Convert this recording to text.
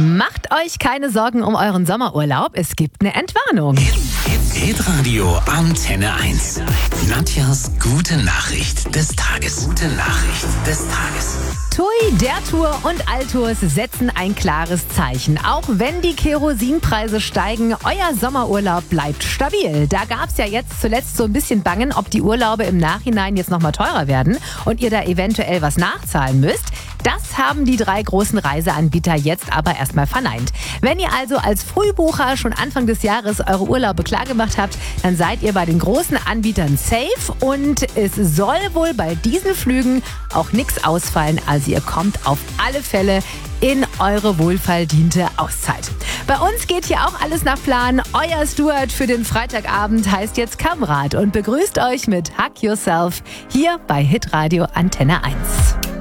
Macht euch keine Sorgen um euren Sommerurlaub, es gibt eine Entwarnung. Hitradio Antenne 1. Nadjas gute Nachricht des Tages. TUI, der Tour und Altours setzen ein klares Zeichen. Auch wenn die Kerosinpreise steigen, euer Sommerurlaub bleibt stabil. Da gab es ja jetzt zuletzt so ein bisschen Bangen, ob die Urlaube im Nachhinein jetzt nochmal teurer werden und ihr da eventuell was nachzahlen müsst. Das haben die 3 großen Reiseanbieter jetzt aber erstmal verneint. Wenn ihr also als Frühbucher schon Anfang des Jahres eure Urlaube klargemacht habt, dann seid ihr bei den großen Anbietern safe und es soll wohl bei diesen Flügen auch nichts ausfallen. Also ihr kommt auf alle Fälle in eure wohlverdiente Auszeit. Bei uns geht hier auch alles nach Plan. Euer Stuart für den Freitagabend heißt jetzt Kamrat und begrüßt euch mit Hug Yourself hier bei Hitradio Antenne 1.